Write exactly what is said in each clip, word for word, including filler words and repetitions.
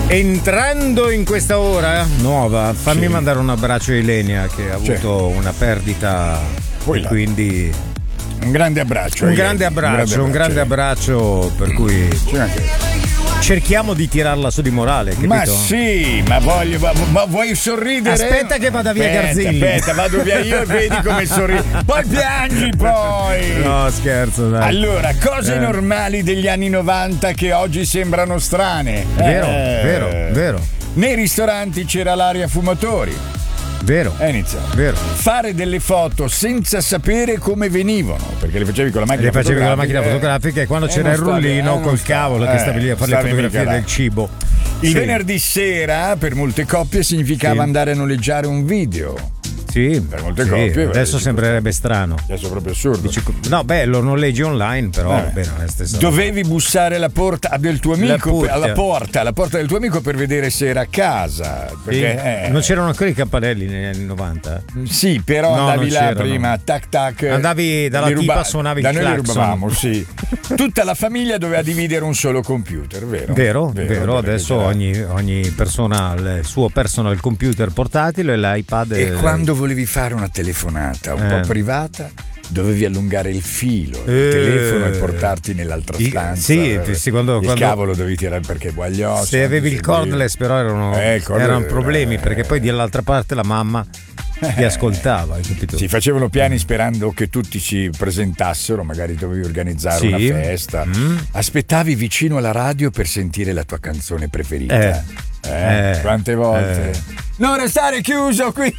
Entrando in questa ora nuova, fammi sì. mandare un abbraccio a Ilenia che ha avuto sì. una perdita Poi e là. quindi un grande abbraccio. Un grande abbraccio, un grande abbraccio, un grande abbraccio per cui cerchiamo di tirarla su di morale, capito? Ma sì, ma voglio, ma, ma vuoi sorridere? Aspetta che vada via aspetta, Garzilli. Aspetta, vado via io e vedi come sorridi. Poi piangi poi. No, scherzo, dai. Allora, cose eh. normali degli anni novanta che oggi sembrano strane. Vero, eh. vero, vero. Nei ristoranti c'era l'aria fumatori. Vero. È iniziato. Vero. Fare delle foto senza sapere come venivano, perché le facevi con la macchina le facevi fotografica. con la macchina fotografica e quando eh, c'era il rullino eh, col cavolo eh, che stavi lì a fare le fotografie del cibo. Il sì. venerdì sera per molte coppie significava sì. andare a noleggiare un video. Sì, per molte sì, coppie. Adesso sembrerebbe strano. Adesso è proprio assurdo. Dici, no, beh, lo noleggi online, però eh. beh, non è stessa dovevi cosa. bussare alla porta del tuo amico, per, alla porta, alla porta del tuo amico per vedere se era a casa. Perché, sì. eh. Non c'erano ancora i campanelli negli anni novanta? Sì, però no, andavi là prima, tac tac. Andavi dalla tipa, ruba- suonavi da il noi clacson. rubavamo, sì. Tutta la famiglia doveva dividere un solo computer, vero? Vero, vero. vero adesso ogni, ogni persona ha il suo personal computer portatile e l'iPad. E le... quando volevi fare una telefonata un eh. po' privata, dovevi allungare il filo del eh. telefono e portarti nell'altra stanza. Sì, sì quando, il quando... cavolo dovevi tirare perché guagliò. Se avevi il cordless, però erano, eh, erano problemi, eh. perché poi dall'altra parte la mamma ti ascoltava, hai capito? Si facevano piani sperando che tutti si presentassero, magari dovevi organizzare sì. una festa. Mm. Aspettavi vicino alla radio per sentire la tua canzone preferita. Eh. Eh, eh, quante volte eh. non restare chiuso qui.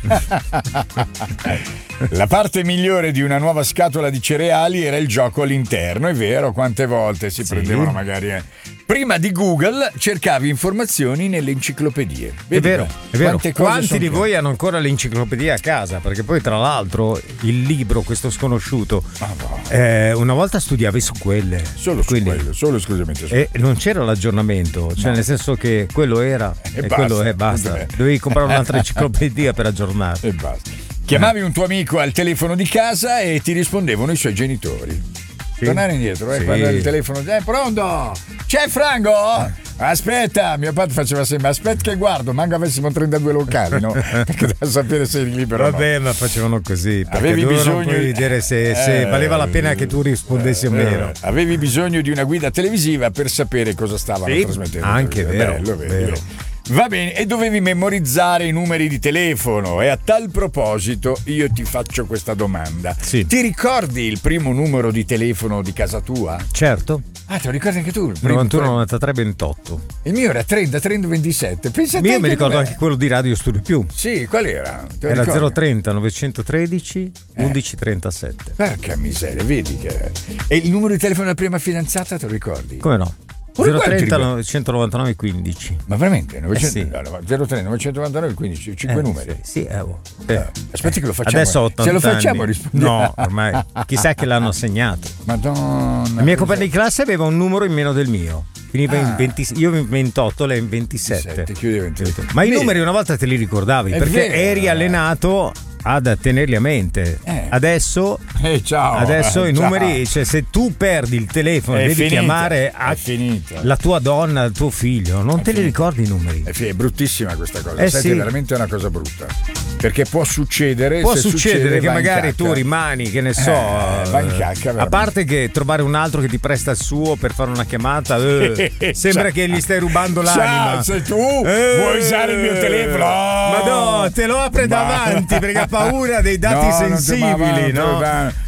La parte migliore di una nuova scatola di cereali era il gioco all'interno, è vero, quante volte si sì. prendevano magari eh. prima di Google cercavi informazioni nelle enciclopedie. Vedi, è vero, è vero. Quanti di sono... voi hanno ancora l'enciclopedia a casa? Perché poi tra l'altro il libro, questo sconosciuto, ah, no. eh, una volta studiavi su quelle solo su quindi, quello, solo esclusivamente su e non c'era l'aggiornamento, cioè no. nel senso che quello era e, e basta, quello è basta. Dovevi comprare un'altra enciclopedia per aggiornare e basta. Chiamavi un tuo amico al telefono di casa e ti rispondevano i suoi genitori. Sì. Tornare indietro, eh, sì. quando il telefono è eh, pronto? C'è Franco? Ah. Aspetta, mio padre faceva sempre aspetta che guardo, manca avessimo trentadue locali, no? Perché da sapere se eri libero. Vabbè, no. ma facevano così. Avevi bisogno di vedere se, se eh, valeva la pena che tu rispondessi o eh, meno. Avevi bisogno di una guida televisiva per sapere cosa stavano sì, trasmettendo. Anche vero, bello, vero. vero. Va bene, e dovevi memorizzare i numeri di telefono. E a tal proposito io ti faccio questa domanda. Sì. Ti ricordi il primo numero di telefono di casa tua? Certo. Ah, te lo ricordi anche tu? novantuno novantatré ventotto. Il mio era trenta trenta ventisette. Pensa a te. Io mi ricordo anche quello di Radio Studio Più. Sì, qual era? Era zero trenta novecentotredici undici trentasette. Porca miseria, vedi che. E il numero di telefono della prima fidanzata te lo ricordi? Come no? zero trenta novecentonovantanove quindici. Ma veramente? novecento, eh sì. no, zero trenta novecentonovantanove quindici, cinque eh, numeri. Sì, sì eh, oh. eh. Aspetti che lo facciamo. Adesso ho ottanta Se lo facciamo anni. rispondiamo. No, ormai chissà che l'hanno segnato. Madonna. La mia compagna di classe aveva un numero in meno del mio. Finiva ah. in venti, io in ventotto, lei in ventisette. ventisette. Ma i numeri una volta te li ricordavi è perché vero. eri allenato ad tenerli a mente. Eh. Adesso, eh, ciao, adesso eh, i ciao. numeri, cioè se tu perdi il telefono, è devi finita, chiamare a la tua donna, il tuo figlio, non è te finita. li ricordi i numeri. È, fi- è bruttissima questa cosa. Eh, Senti, sì. è veramente una cosa brutta. Perché può succedere. Può se succedere succede, che magari tu cacca. rimani, che ne so, eh, va in cacca, a parte che trovare un altro che ti presta il suo per fare una chiamata, eh, sembra che gli stai rubando l'anima. Ciao, sei tu? Eh, vuoi usare il mio telefono? Oh. Ma no, te lo apre davanti perché ha paura dei dati no, sensibili, no?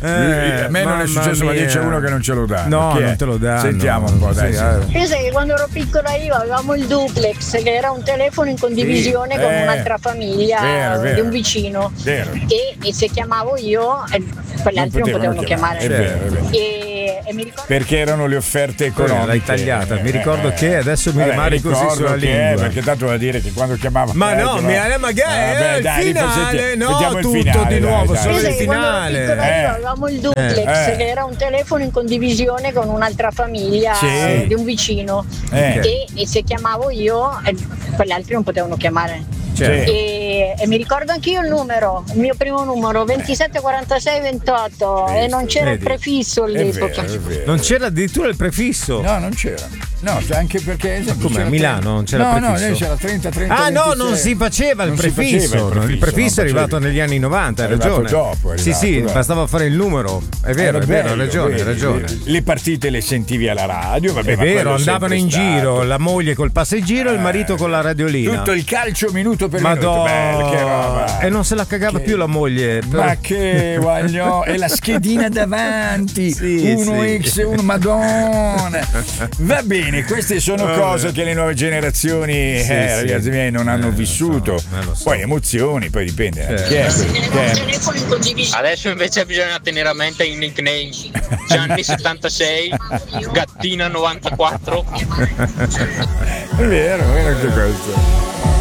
Eh, a me non è successo, ma dice uno che non ce lo dà. No, non te lo dà. Sentiamo un po', dai. Io sai che quando ero piccola io avevamo il duplex, che era un telefono in condivisione sì, con eh, un'altra famiglia vero, vero, di un vicino. Vero. E, e se chiamavo io, eh, quegli altri non potevano chiamare. È vero, è vero. E, e mi ricordo... Perché erano le offerte economiche. L'hai tagliata. Mi ricordo eh, che adesso mi vabbè, rimane così sulla lingua. È, perché tanto vuol dire che quando chiamava. Ma eh, no, no, mi magari eh, il dai, finale, no, il tutto finale, di nuovo, dai, solo dai. il finale. Quando ero piccola io avevamo il duplex, eh. che era un telefono in condivisione con un'altra famiglia sì. di un vicino. Eh. E, e se chiamavo io, eh, quegli altri non potevano chiamare. Certo. E, e mi ricordo anch'io il numero, il mio primo numero ventisette quarantasei ventotto Vedi, e non c'era vedi. il prefisso all'epoca. È vero, è vero. Non c'era addirittura il prefisso. No, non c'era. No, anche perché come a Milano non c'era no, prefisso. No, no, c'era trenta, trenta. Ah, ventisei. no, non si faceva il non prefisso. Si faceva il prefisso, il prefisso è arrivato facevi. negli anni novanta, hai è ragione. Dopo, è sì, arrivato, sì, dai. bastava fare il numero. È vero, Era è vero, bello, hai ragione, vedi, hai ragione. vedi. Le partite le sentivi alla radio, vabbè, È ma vero, quello andavano in sempre giro, stato. la moglie col passeggiro e il marito con la radiolina. Tutto il calcio minuto per Madonna. minuto. Bello, che roba. E non se la cagava Che- più la moglie. Ma che guagliò, e la schedina davanti, Sì, uno sì. X, uno Madonna. Va bene, queste sono Vabbè. cose che le nuove generazioni, Sì, eh, sì. ragazzi miei, non hanno Eh, lo vissuto. so, eh, lo so. Poi emozioni, poi dipende. eh. Certo. Chi è? Chi è? Telefoni in condivisione. Adesso invece bisogna tenere a mente i nickname. Gianni settantasei, Gattina novantaquattro. È vero, è vero anche questo.